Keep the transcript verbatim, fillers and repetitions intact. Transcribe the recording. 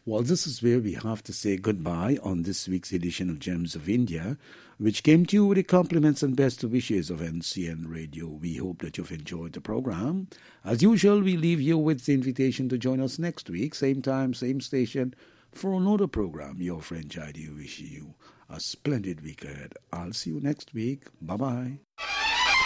Well, this is where we have to say goodbye on this week's edition of Gems of India, which came to you with the compliments and best wishes of N C N Radio. We hope that you've enjoyed the program. As usual, we leave you with the invitation to join us next week, same time, same station, for another program. Your friend Jaidy wishing you a splendid week ahead. I'll see you next week. Bye-bye.